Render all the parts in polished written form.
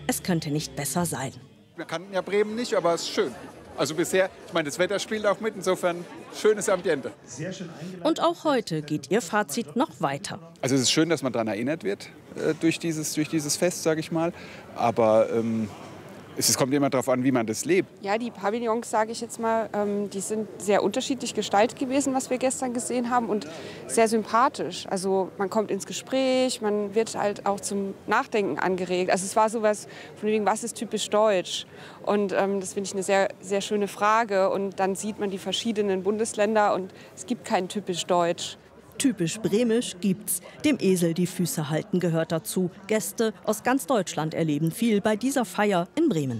es könnte nicht besser sein. Wir kannten ja Bremen nicht, aber es ist schön. Also bisher, ich meine, das Wetter spielt auch mit, insofern schönes Ambiente. Und auch heute geht ihr Fazit noch weiter. Also es ist schön, dass man daran erinnert wird durch dieses Fest, sage ich mal. Aber es kommt immer darauf an, wie man das lebt. Ja, die Pavillons, sage ich jetzt mal, die sind sehr unterschiedlich gestaltet gewesen, was wir gestern gesehen haben, und sehr sympathisch. Also man kommt ins Gespräch, man wird halt auch zum Nachdenken angeregt. Also es war sowas von wegen, was ist typisch deutsch? Und das finde ich eine sehr, sehr schöne Frage. Und dann sieht man die verschiedenen Bundesländer und es gibt kein typisch deutsch. Typisch bremisch gibt's. Dem Esel die Füße halten gehört dazu. Gäste aus ganz Deutschland erleben viel bei dieser Feier in Bremen.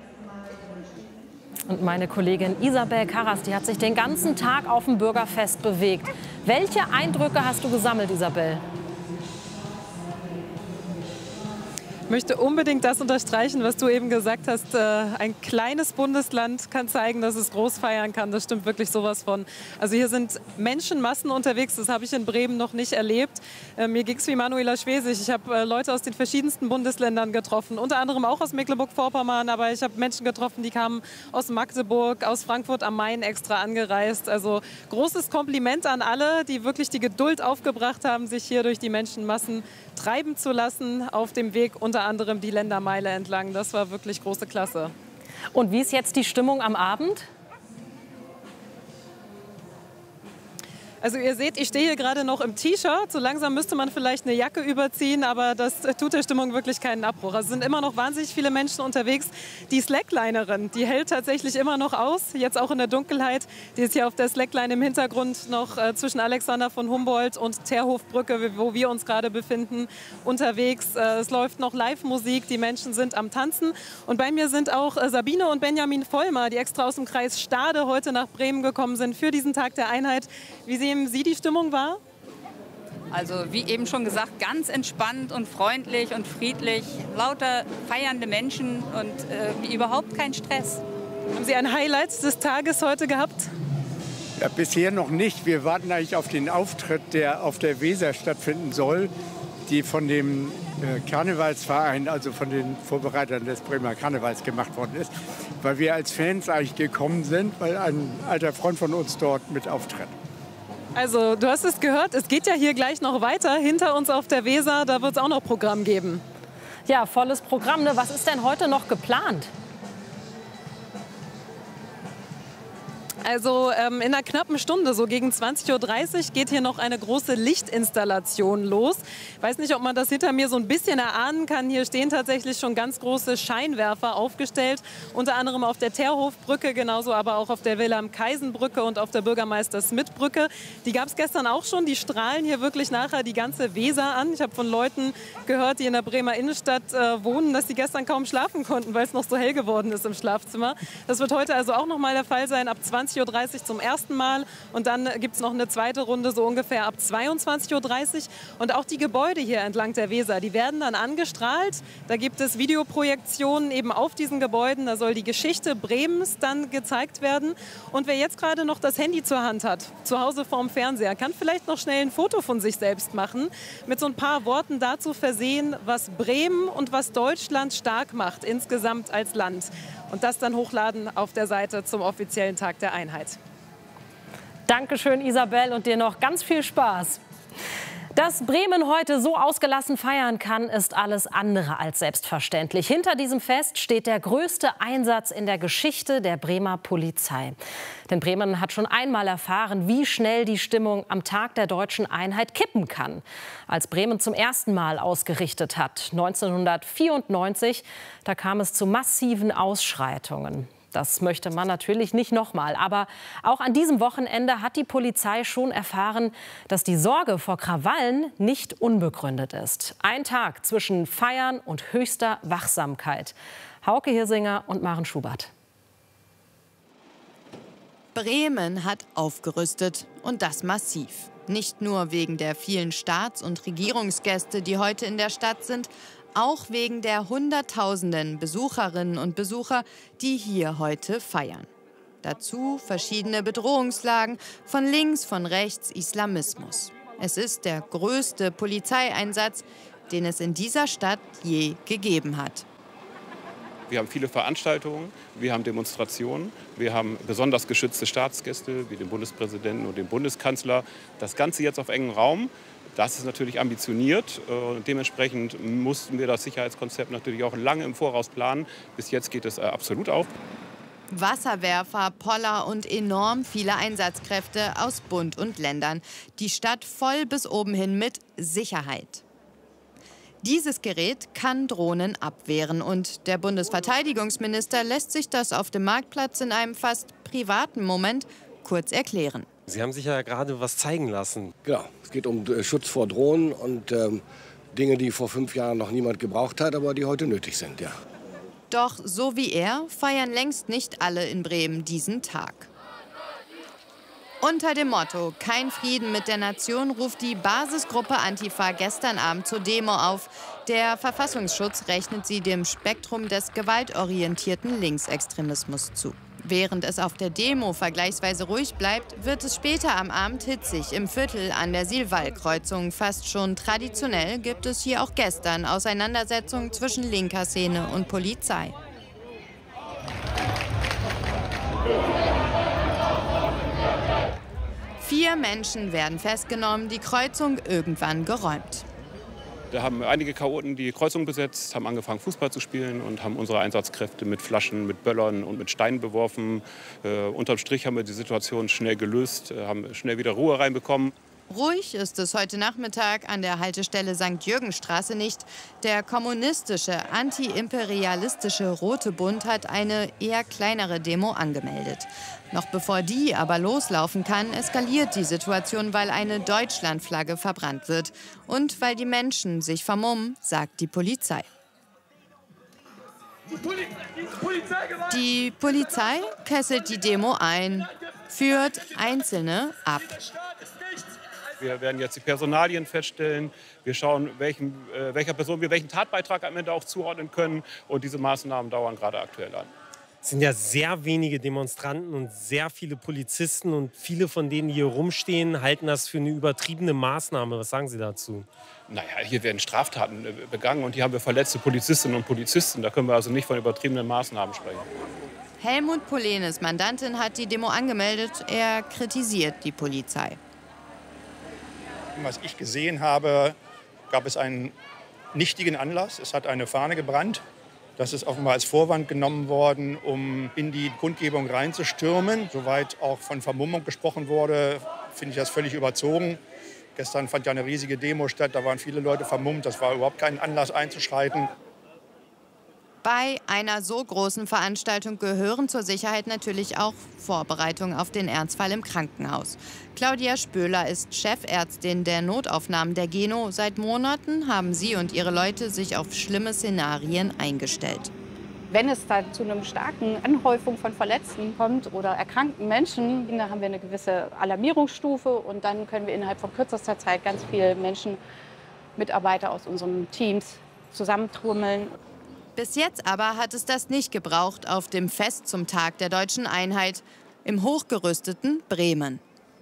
Und meine Kollegin Isabel Karras, die hat sich den ganzen Tag auf dem Bürgerfest bewegt. Welche Eindrücke hast du gesammelt, Isabel? Ich möchte unbedingt das unterstreichen, was du eben gesagt hast. Ein kleines Bundesland kann zeigen, dass es groß feiern kann. Das stimmt wirklich sowas von. Also hier sind Menschenmassen unterwegs. Das habe ich in Bremen noch nicht erlebt. Mir ging es wie Manuela Schwesig. Ich habe Leute aus den verschiedensten Bundesländern getroffen. Unter anderem auch aus Mecklenburg-Vorpommern. Aber ich habe Menschen getroffen, die kamen aus Magdeburg, aus Frankfurt am Main extra angereist. Also großes Kompliment an alle, die wirklich die Geduld aufgebracht haben, sich hier durch die Menschenmassen treiben zu lassen auf dem Weg unter anderem die Ländermeile entlang. Das war wirklich große Klasse. Und wie ist jetzt die Stimmung am Abend? Also ihr seht, ich stehe hier gerade noch im T-Shirt. So langsam müsste man vielleicht eine Jacke überziehen, aber das tut der Stimmung wirklich keinen Abbruch. Also es sind immer noch wahnsinnig viele Menschen unterwegs. Die Slacklinerin, die hält tatsächlich immer noch aus, jetzt auch in der Dunkelheit. Die ist hier auf der Slackline im Hintergrund noch zwischen Alexander von Humboldt und Teerhofbrücke, wo wir uns gerade befinden, unterwegs. Es läuft noch Live-Musik, die Menschen sind am Tanzen. Und bei mir sind auch Sabine und Benjamin Vollmer, die extra aus dem Kreis Stade heute nach Bremen gekommen sind für diesen Tag der Einheit. Wie nehmen Sie die Stimmung wahr? Also wie eben schon gesagt, ganz entspannt und freundlich und friedlich. Lauter feiernde Menschen und überhaupt kein Stress. Haben Sie ein Highlight des Tages heute gehabt? Ja, bisher noch nicht. Wir warten eigentlich auf den Auftritt, der auf der Weser stattfinden soll, die von dem Karnevalsverein, also von den Vorbereitern des Bremer Karnevals gemacht worden ist, weil wir als Fans eigentlich gekommen sind, weil ein alter Freund von uns dort mit auftritt. Also du hast es gehört, es geht ja hier gleich noch weiter. Hinter uns auf der Weser, da wird es auch noch Programm geben. Ja, volles Programm. Ne? Was ist denn heute noch geplant? Also in einer knappen Stunde, so gegen 20:30 Uhr, geht hier noch eine große Lichtinstallation los. Ich weiß nicht, ob man das hinter mir so ein bisschen erahnen kann. Hier stehen tatsächlich schon ganz große Scheinwerfer aufgestellt. Unter anderem auf der Teerhofbrücke, genauso aber auch auf der Wilhelm-Kaisen-Brücke und auf der Bürgermeister-Smith-Brücke. Die gab es gestern auch schon. Die strahlen hier wirklich nachher die ganze Weser an. Ich habe von Leuten gehört, die in der Bremer Innenstadt wohnen, dass sie gestern kaum schlafen konnten, weil es noch so hell geworden ist im Schlafzimmer. Das wird heute also auch noch mal der Fall sein, ab 20:30 Uhr zum ersten Mal. Und dann gibt es noch eine zweite Runde, so ungefähr ab 22:30 Uhr. Und auch die Gebäude hier entlang der Weser, die werden dann angestrahlt. Da gibt es Videoprojektionen eben auf diesen Gebäuden. Da soll die Geschichte Bremens dann gezeigt werden. Und wer jetzt gerade noch das Handy zur Hand hat, zu Hause vorm Fernseher, kann vielleicht noch schnell ein Foto von sich selbst machen, mit so ein paar Worten dazu versehen, was Bremen und was Deutschland stark macht, insgesamt als Land. Und das dann hochladen auf der Seite zum offiziellen Tag der Einheit. Dankeschön, Isabel, und dir noch ganz viel Spaß. Dass Bremen heute so ausgelassen feiern kann, ist alles andere als selbstverständlich. Hinter diesem Fest steht der größte Einsatz in der Geschichte der Bremer Polizei. Denn Bremen hat schon einmal erfahren, wie schnell die Stimmung am Tag der deutschen Einheit kippen kann. Als Bremen zum ersten Mal ausgerichtet hat, 1994, da kam es zu massiven Ausschreitungen. Das möchte man natürlich nicht nochmal. Aber auch an diesem Wochenende hat die Polizei schon erfahren, dass die Sorge vor Krawallen nicht unbegründet ist. Ein Tag zwischen Feiern und höchster Wachsamkeit. Hauke Hirsinger und Maren Schubert. Bremen hat aufgerüstet, und das massiv. Nicht nur wegen der vielen Staats- und Regierungsgäste, die heute in der Stadt sind, auch wegen der Hunderttausenden Besucherinnen und Besucher, die hier heute feiern. Dazu verschiedene Bedrohungslagen, von links, von rechts, Islamismus. Es ist der größte Polizeieinsatz, den es in dieser Stadt je gegeben hat. Wir haben viele Veranstaltungen, wir haben Demonstrationen, wir haben besonders geschützte Staatsgäste wie den Bundespräsidenten und den Bundeskanzler. Das Ganze jetzt auf engem Raum, das ist natürlich ambitioniert. Dementsprechend mussten wir das Sicherheitskonzept natürlich auch lange im Voraus planen. Bis jetzt geht es absolut auf. Wasserwerfer, Poller und enorm viele Einsatzkräfte aus Bund und Ländern. Die Stadt voll bis oben hin mit Sicherheit. Dieses Gerät kann Drohnen abwehren und der Bundesverteidigungsminister lässt sich das auf dem Marktplatz in einem fast privaten Moment kurz erklären. Sie haben sich ja gerade was zeigen lassen. Genau, es geht um Schutz vor Drohnen und Dinge, die vor 5 Jahren noch niemand gebraucht hat, aber die heute nötig sind, ja. Doch so wie er feiern längst nicht alle in Bremen diesen Tag. Unter dem Motto "Kein Frieden mit der Nation" ruft die Basisgruppe Antifa gestern Abend zur Demo auf. Der Verfassungsschutz rechnet sie dem Spektrum des gewaltorientierten Linksextremismus zu. Während es auf der Demo vergleichsweise ruhig bleibt, wird es später am Abend hitzig im Viertel an der Silval-Kreuzung. Fast schon traditionell gibt es hier auch gestern Auseinandersetzungen zwischen linker Szene und Polizei. Vier Menschen werden festgenommen, die Kreuzung irgendwann geräumt. Da haben einige Chaoten die Kreuzung besetzt, haben angefangen Fußball zu spielen und haben unsere Einsatzkräfte mit Flaschen, mit Böllern und mit Steinen beworfen. Unterm Strich haben wir die Situation schnell gelöst, haben schnell wieder Ruhe reinbekommen. Ruhig ist es heute Nachmittag an der Haltestelle St. Jürgenstraße nicht. Der kommunistische, antiimperialistische Rote Bund hat eine eher kleinere Demo angemeldet. Noch bevor die aber loslaufen kann, eskaliert die Situation, weil eine Deutschlandflagge verbrannt wird. Und weil die Menschen sich vermummen, sagt die Polizei. Die Polizei kesselt die Demo ein, führt Einzelne ab. Wir werden jetzt die Personalien feststellen. Wir schauen, welcher Person wir welchen Tatbeitrag am Ende auch zuordnen können. Und diese Maßnahmen dauern gerade aktuell an. Es sind ja sehr wenige Demonstranten und sehr viele Polizisten. Und viele von denen, die hier rumstehen, halten das für eine übertriebene Maßnahme. Was sagen Sie dazu? Naja, hier werden Straftaten begangen und hier haben wir verletzte Polizistinnen und Polizisten. Da können wir also nicht von übertriebenen Maßnahmen sprechen. Helmut Polenes Mandantin hat die Demo angemeldet. Er kritisiert die Polizei. Was ich gesehen habe, gab es einen nichtigen Anlass. Es hat eine Fahne gebrannt. Das ist offenbar als Vorwand genommen worden, um in die Kundgebung reinzustürmen. Soweit auch von Vermummung gesprochen wurde, finde ich das völlig überzogen. Gestern fand ja eine riesige Demo statt, da waren viele Leute vermummt. Das war überhaupt kein Anlass einzuschreiten. Bei einer so großen Veranstaltung gehören zur Sicherheit natürlich auch Vorbereitungen auf den Ernstfall im Krankenhaus. Claudia Spöhler ist Chefärztin der Notaufnahmen der Geno. Seit Monaten haben sie und ihre Leute sich auf schlimme Szenarien eingestellt. Wenn es dann zu einer starken Anhäufung von Verletzten kommt oder erkrankten Menschen, dann haben wir eine gewisse Alarmierungsstufe und dann können wir innerhalb von kürzester Zeit ganz viele Menschen, Mitarbeiter aus unseren Teams zusammentrommeln. Bis jetzt aber hat es das nicht gebraucht auf dem Fest zum Tag der Deutschen Einheit im hochgerüsteten Bremen.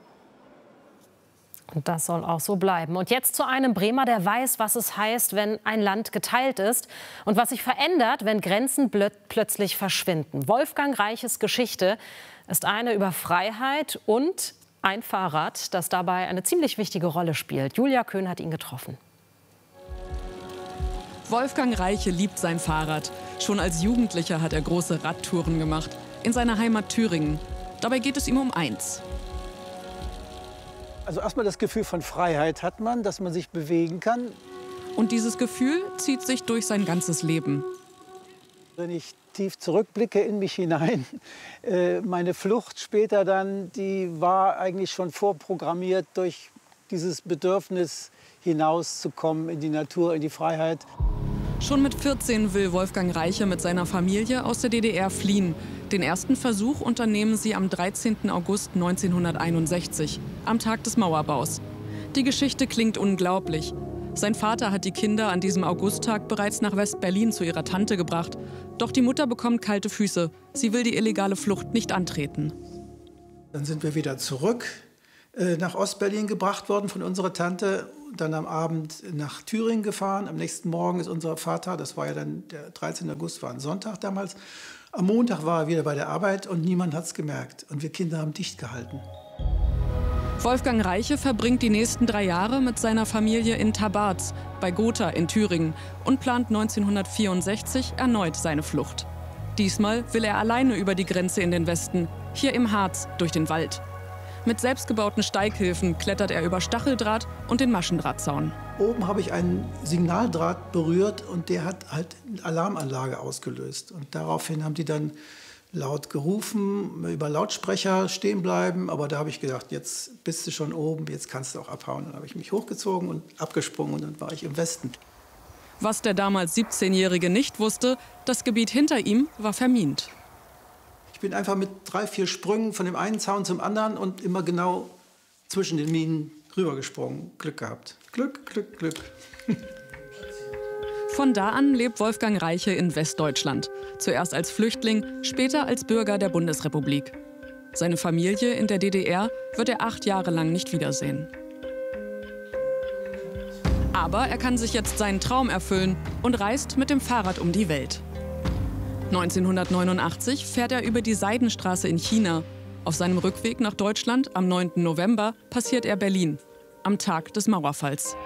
Und das soll auch so bleiben. Und jetzt zu einem Bremer, der weiß, was es heißt, wenn ein Land geteilt ist und was sich verändert, wenn Grenzen plötzlich verschwinden. Wolfgang Reiches Geschichte ist eine über Freiheit und ein Fahrrad, das dabei eine ziemlich wichtige Rolle spielt. Julia Köhn hat ihn getroffen. Wolfgang Reiche liebt sein Fahrrad. Schon als Jugendlicher hat er große Radtouren gemacht. In seiner Heimat Thüringen. Dabei geht es ihm um eins. Also erstmal das Gefühl von Freiheit hat man, dass man sich bewegen kann. Und dieses Gefühl zieht sich durch sein ganzes Leben. Wenn ich tief zurückblicke in mich hinein, meine Flucht später dann, die war eigentlich schon vorprogrammiert durch dieses Bedürfnis, hinauszukommen in die Natur, in die Freiheit. Schon mit 14 will Wolfgang Reiche mit seiner Familie aus der DDR fliehen. Den ersten Versuch unternehmen sie am 13. August 1961, am Tag des Mauerbaus. Die Geschichte klingt unglaublich. Sein Vater hat die Kinder an diesem Augusttag bereits nach West-Berlin zu ihrer Tante gebracht. Doch die Mutter bekommt kalte Füße. Sie will die illegale Flucht nicht antreten. Dann sind wir wieder zurück nach Ost-Berlin gebracht worden von unserer Tante. dann am Abend nach Thüringen gefahren. Am nächsten Morgen ist unser Vater, das war ja dann der 13. August, war ein Sonntag damals. Am Montag war er wieder bei der Arbeit und niemand hat es gemerkt. Und wir Kinder haben dicht gehalten. Wolfgang Reiche verbringt die nächsten 3 Jahre mit seiner Familie in Tabarz bei Gotha in Thüringen und plant 1964 erneut seine Flucht. Diesmal will er alleine über die Grenze in den Westen, hier im Harz durch den Wald. Mit selbstgebauten Steighilfen klettert er über Stacheldraht und den Maschendrahtzaun. Oben habe ich einen Signaldraht berührt und der hat halt eine Alarmanlage ausgelöst. Und daraufhin haben die dann laut gerufen, über Lautsprecher stehen bleiben. Aber da habe ich gedacht, jetzt bist du schon oben, jetzt kannst du auch abhauen. Dann habe ich mich hochgezogen und abgesprungen und dann war ich im Westen. Was der damals 17-Jährige nicht wusste, das Gebiet hinter ihm war vermint. Ich bin einfach mit 3, 4 Sprüngen von dem einen Zaun zum anderen und immer genau zwischen den Minen rübergesprungen. Glück gehabt. Glück, Glück, Glück. Von da an lebt Wolfgang Reiche in Westdeutschland. Zuerst als Flüchtling, später als Bürger der Bundesrepublik. Seine Familie in der DDR wird er 8 Jahre lang nicht wiedersehen. Aber er kann sich jetzt seinen Traum erfüllen und reist mit dem Fahrrad um die Welt. 1989 fährt er über die Seidenstraße in China. Auf seinem Rückweg nach Deutschland am 9. November passiert er Berlin, am Tag des Mauerfalls.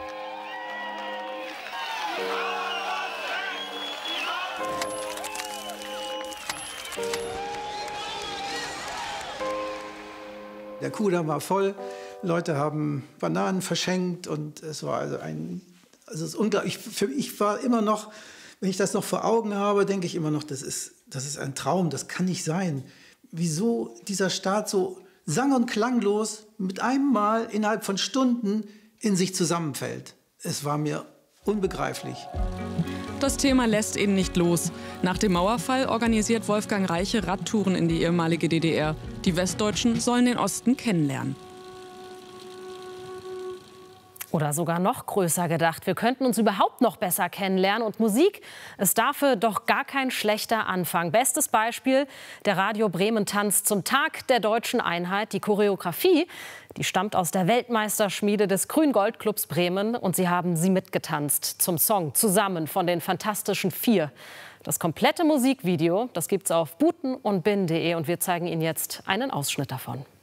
Der Kudamm war voll, Leute haben Bananen verschenkt und es war also es ist unglaublich. Ich war immer noch, wenn ich das noch vor Augen habe, denke ich immer noch, das ist ein Traum, das kann nicht sein. Wieso dieser Staat so sang- und klanglos mit einem Mal innerhalb von Stunden in sich zusammenfällt. Es war mir unbegreiflich. Das Thema lässt ihn nicht los. Nach dem Mauerfall organisiert Wolfgang Reiche Radtouren in die ehemalige DDR. Die Westdeutschen sollen den Osten kennenlernen. Oder sogar noch größer gedacht. Wir könnten uns überhaupt noch besser kennenlernen. Und Musik ist dafür doch gar kein schlechter Anfang. Bestes Beispiel, der Radio Bremen Tanz zum Tag der Deutschen Einheit. Die Choreografie, die stammt aus der Weltmeisterschmiede des Grün-Gold-Clubs Bremen. Und sie haben sie mitgetanzt zum Song Zusammen von den Fantastischen Vier. Das komplette Musikvideo, das gibt's auf butenundbin.de. Und wir zeigen Ihnen jetzt einen Ausschnitt davon.